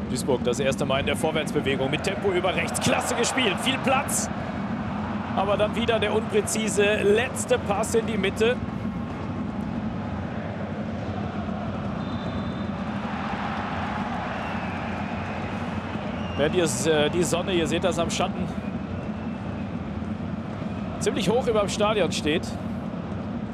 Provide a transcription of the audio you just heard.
Duisburg das erste Mal in der Vorwärtsbewegung mit Tempo über rechts. Klasse gespielt, viel Platz. Aber dann wieder der unpräzise letzte Pass in die Mitte. Wenn die Sonne, ihr seht das am Schatten, ziemlich hoch über dem Stadion steht.